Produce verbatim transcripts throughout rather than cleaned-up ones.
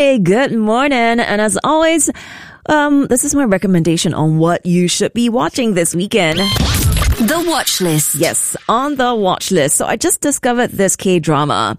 Hey, good morning. And as always, um, this is my recommendation on what you should be watching this weekend. The Watch List. Yes, on the watch list. So I just discovered this K-drama.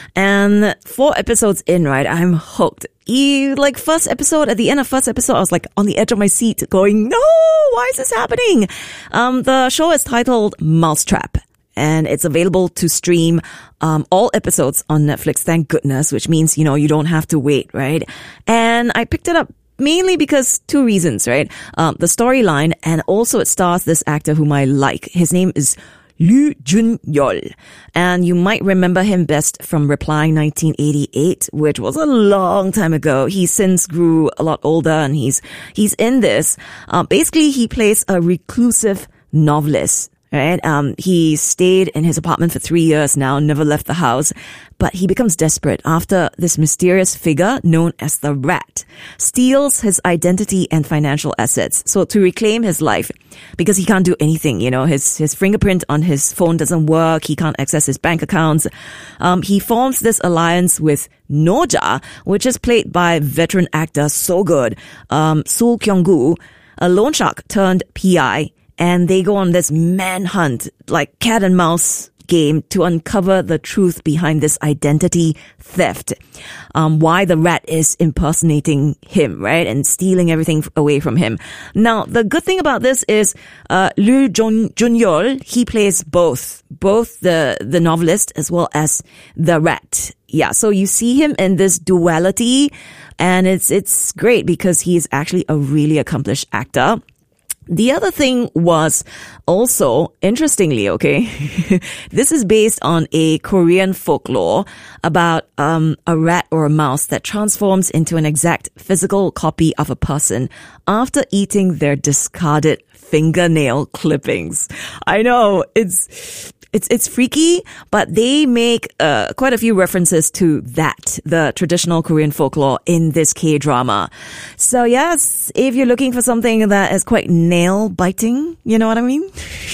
And four episodes in, right, I'm hooked. You, like, first episode, at the end of first episode, I was like on the edge of my seat going, no, why is this happening? Um, the show is titled Mousetrap. And it's available to stream um, all episodes on Netflix, thank goodness, which means, you know, you don't have to wait, right? And I picked it up mainly because two reasons, right? Um, the storyline, and also it stars this actor whom I like. His name is Lee Jun-yeol. And you might remember him best from Reply nineteen eighty-eight, which was a long time ago. He since grew a lot older and he's he's in this. Uh, basically, he plays a reclusive novelist. Right? Um, he stayed in his apartment for three years now, never left the house, but he becomes desperate after this mysterious figure known as the Rat steals his identity and financial assets. So to reclaim his life, because he can't do anything, you know, his, his fingerprint on his phone doesn't work, he can't access his bank accounts, um, he forms this alliance with Noja, which is played by veteran actor so good, um, Soo Kyung-gu, a loan shark turned P I, and they go on this manhunt, like cat and mouse game, to uncover the truth behind this identity theft. Um, why the Rat is impersonating him, right? And stealing everything away from him. Now, the good thing about this is, uh, Lee Jun-yeol, he plays both, both the, the novelist as well as the Rat. Yeah, so you see him in this duality, and it's, it's great because he is actually a really accomplished actor. The other thing was also, interestingly, okay, this is based on a Korean folklore about um a rat or a mouse that transforms into an exact physical copy of a person after eating their discarded fingernail clippings. I know, it's... It's it's freaky, but they make uh, quite a few references to that, the traditional Korean folklore in this K-drama. So yes, if you're looking for something that is quite nail-biting, you know what I mean?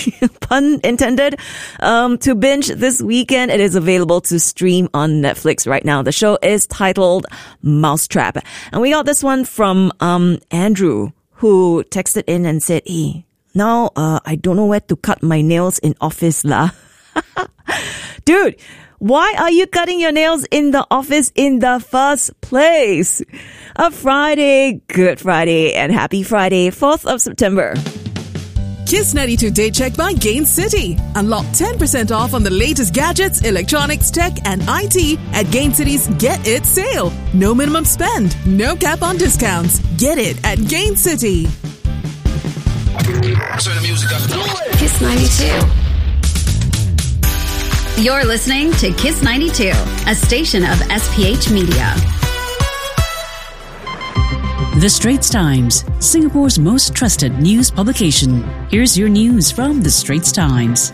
Pun intended. Um, to binge this weekend, it is available to stream on Netflix right now. The show is titled Mousetrap. And we got this one from um Andrew, who texted in and said, hey, now uh, I don't know where to cut my nails in office lah. Dude, why are you cutting your nails in the office in the first place? A Friday, Good Friday, and happy Friday, fourth of September. Kiss ninety-two Day Check by Gain City. Unlock ten percent off on the latest gadgets, electronics, tech, and I T at Gain City's Get It sale. No minimum spend, no cap on discounts. Get it at Gain City. Turn the music up. Kiss ninety-two. You're listening to Kiss ninety-two, a station of S P H Media. The Straits Times, Singapore's most trusted news publication. Here's your news from The Straits Times.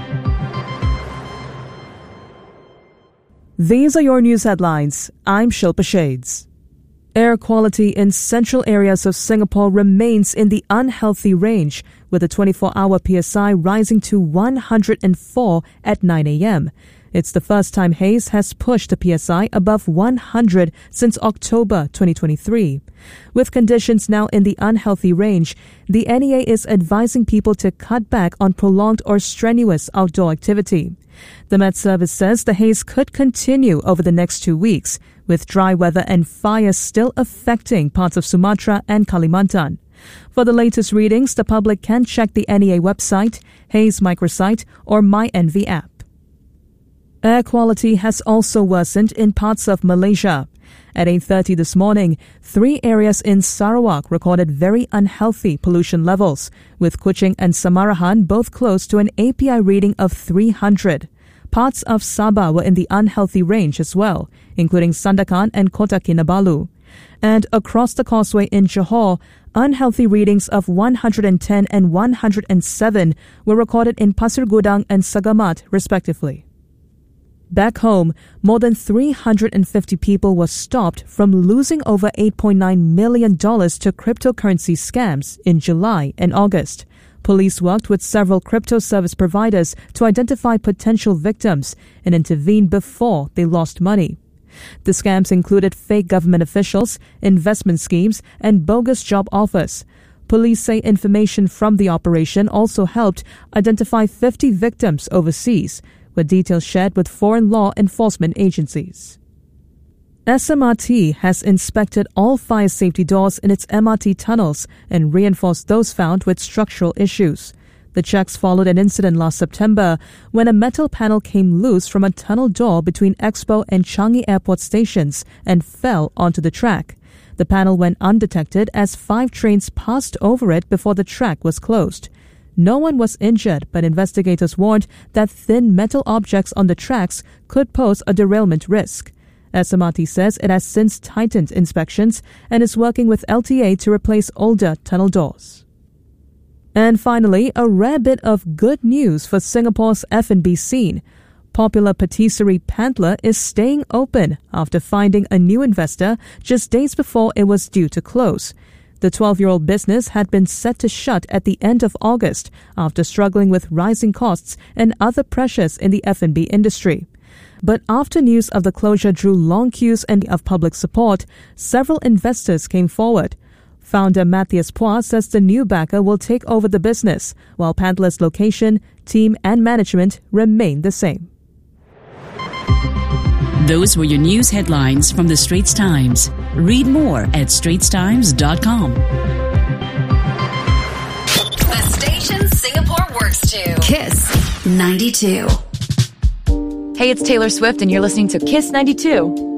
These are your news headlines. I'm Shilpa Shades. Air quality in central areas of Singapore remains in the unhealthy range, with the twenty-four hour P S I rising to one hundred four at nine a.m. It's the first time haze has pushed the P S I above one hundred since October twenty twenty-three. With conditions now in the unhealthy range, the N E A is advising people to cut back on prolonged or strenuous outdoor activity. The Met Service says the haze could continue over the next two weeks, with dry weather and fires still affecting parts of Sumatra and Kalimantan. For the latest readings, the public can check the N E A website, Haze microsite, or MyEnvy app. Air quality has also worsened in parts of Malaysia. At eight thirty this morning, three areas in Sarawak recorded very unhealthy pollution levels, with Kuching and Samarahan both close to an A P I reading of three hundred. Parts of Sabah were in the unhealthy range as well, including Sandakan and Kota Kinabalu. And across the causeway in Johor, unhealthy readings of one hundred ten and one hundred seven were recorded in Pasir Gudang and Sagamat, respectively. Back home, more than three hundred fifty people were stopped from losing over eight point nine million dollars to cryptocurrency scams in July and August. Police worked with several crypto service providers to identify potential victims and intervene before they lost money. The scams included fake government officials, investment schemes, and bogus job offers. Police say information from the operation also helped identify fifty victims overseas, with details shared with foreign law enforcement agencies. S M R T has inspected all fire safety doors in its M R T tunnels and reinforced those found with structural issues. The checks followed an incident last September when a metal panel came loose from a tunnel door between Expo and Changi Airport stations and fell onto the track. The panel went undetected as five trains passed over it before the track was closed. No one was injured, but investigators warned that thin metal objects on the tracks could pose a derailment risk. S M R T says it has since tightened inspections and is working with L T A to replace older tunnel doors. And finally, a rare bit of good news for Singapore's F and B scene. Popular patisserie Pantler is staying open after finding a new investor just days before it was due to close. The twelve-year-old business had been set to shut at the end of August after struggling with rising costs and other pressures in the F and B industry. But after news of the closure drew long queues and of public support, several investors came forward. Founder Matthias Phua says the new backer will take over the business, while Pantler's location, team and management remain the same. Those were your news headlines from the Straits Times. Read more at straits times dot com. The station Singapore works to. Kiss ninety-two. Hey, it's Taylor Swift, and you're listening to Kiss ninety-two.